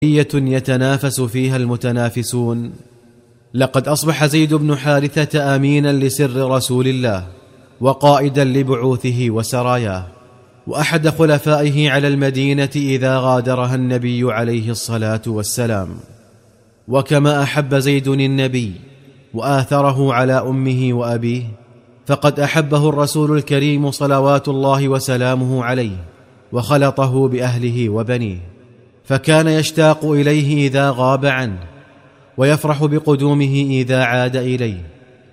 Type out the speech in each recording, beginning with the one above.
يتنافس فيها المتنافسون. لقد أصبح زيد بن حارثة أمينا لسر رسول الله، وقائدا لبعوثه وسراياه، وأحد خلفائه على المدينة إذا غادرها النبي عليه الصلاة والسلام. وكما أحب زيد النبي وآثره على أمه وأبيه، فقد أحبه الرسول الكريم صلوات الله وسلامه عليه، وخلطه بأهله وبنيه، فكان يشتاق إليه إذا غاب عنه، ويفرح بقدومه إذا عاد إليه،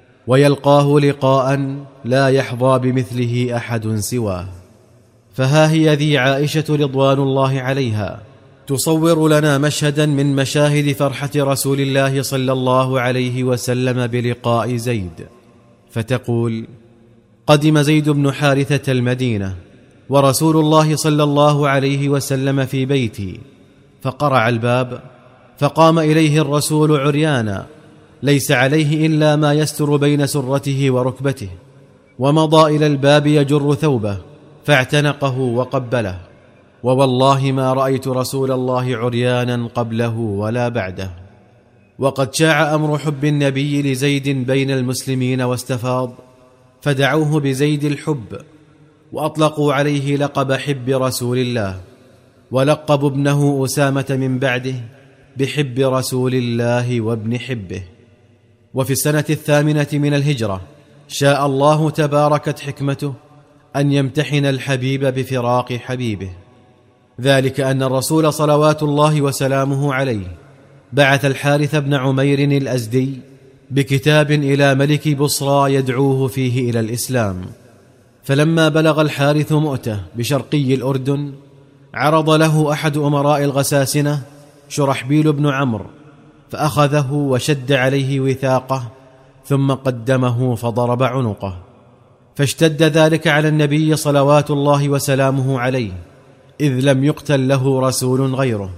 ويلقاه لقاء لا يحظى بمثله أحد سواه. فها هي ذي عائشة رضوان الله عليها تصور لنا مشهدا من مشاهد فرحة رسول الله صلى الله عليه وسلم بلقاء زيد، فتقول: قدم زيد بن حارثة المدينة ورسول الله صلى الله عليه وسلم في بيتي، فقرع الباب، فقام إليه الرسول عريانا ليس عليه إلا ما يستر بين سرته وركبته، ومضى إلى الباب يجر ثوبه، فاعتنقه وقبله، ووالله ما رأيت رسول الله عريانا قبله ولا بعده. وقد شاع أمر حب النبي لزيد بين المسلمين واستفاض، فدعوه بزيد الحب، وأطلقوا عليه لقب حب رسول الله، ولقبوا ابنه أسامة من بعده بحب رسول الله وابن حبه. وفي السنة 8 من الهجرة شاء الله تباركت حكمته أن يمتحن الحبيب بفراق حبيبه، ذلك أن الرسول صلوات الله وسلامه عليه بعث الحارث بن عمير الأزدي بكتاب إلى ملك بصرى يدعوه فيه إلى الإسلام. فلما بلغ الحارث مؤتة بشرقي الأردن، عرض له أحد أمراء الغساسنة شرحبيل بن عمرو، فأخذه وشد عليه وثاقه، ثم قدمه فضرب عنقه، فاشتد ذلك على النبي صلوات الله وسلامه عليه، إذ لم يقتل له رسول غيره،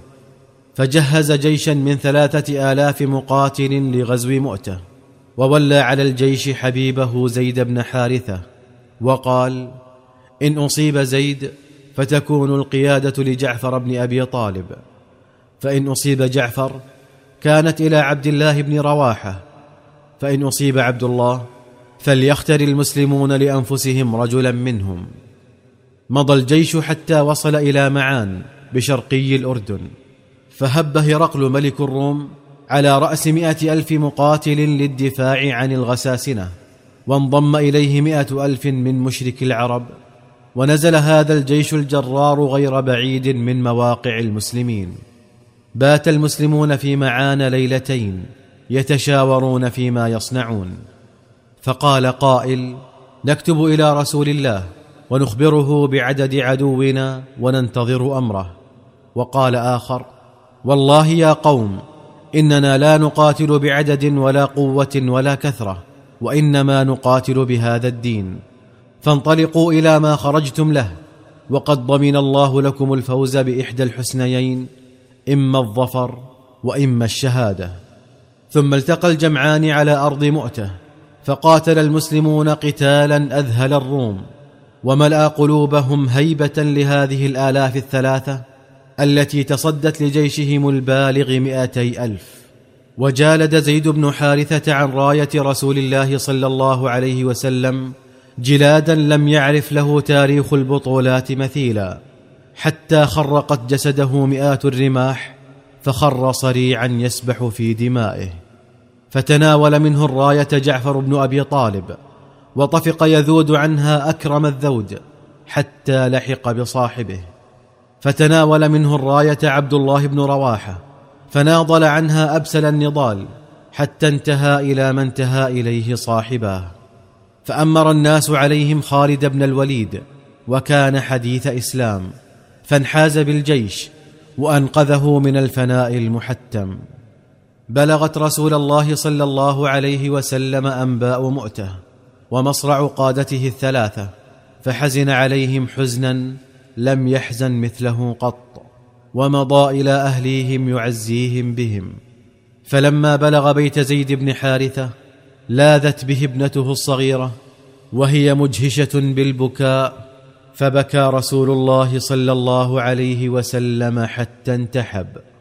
فجهز جيشا من 3000 مقاتل لغزو مؤتة، وولى على الجيش حبيبه زيد بن حارثة، وقال: إن أصيب زيد فتكون القيادة لجعفر بن أبي طالب، فإن أصيب جعفر كانت إلى عبد الله بن رواحة، فإن أصيب عبد الله فليختر المسلمون لأنفسهم رجلا منهم. مضى الجيش حتى وصل إلى معان بشرقي الأردن، فهب هرقل ملك الروم على رأس 100,000 مقاتل للدفاع عن الغساسنة، وانضم إليه 100,000 من مشرك العرب، ونزل هذا الجيش الجرار غير بعيد من مواقع المسلمين. بات المسلمون في معان ليلتين يتشاورون فيما يصنعون، فقال قائل: نكتب إلى رسول الله ونخبره بعدد عدونا وننتظر أمره. وقال آخر: والله يا قوم، إننا لا نقاتل بعدد ولا قوة ولا كثرة، وإنما نقاتل بهذا الدين، فانطلقوا إلى ما خرجتم له، وقد ضمن الله لكم الفوز بإحدى الحسنيين، إما الظفر وإما الشهادة. ثم التقى الجمعان على أرض مؤتة، فقاتل المسلمون قتالا أذهل الروم، وملأ قلوبهم هيبة لهذه 3,000 التي تصدت لجيشهم البالغ 200,000. وجالد زيد بن حارثة عن راية رسول الله صلى الله عليه وسلم جلادا لم يعرف له تاريخ البطولات مثيلا، حتى خرقت جسده 100 الرماح، فخر صريعا يسبح في دمائه. فتناول منه الراية جعفر بن أبي طالب، وطفق يذود عنها أكرم الذود حتى لحق بصاحبه. فتناول منه الراية عبد الله بن رواحة، فناضل عنها أبسل النضال حتى انتهى إلى ما انتهى إليه صاحباه. فأمر الناس عليهم خالد بن الوليد، وكان حديث إسلام، فانحاز بالجيش وأنقذه من الفناء المحتم. بلغت رسول الله صلى الله عليه وسلم أنباء مؤتة ومصرع قادته 3، فحزن عليهم حزنا لم يحزن مثله قط، ومضى إلى أهليهم يعزيهم بهم. فلما بلغ بيت زيد بن حارثة لاذت به ابنته الصغيرة وهي مجهشة بالبكاء، فبكى رسول الله صلى الله عليه وسلم حتى انتحب.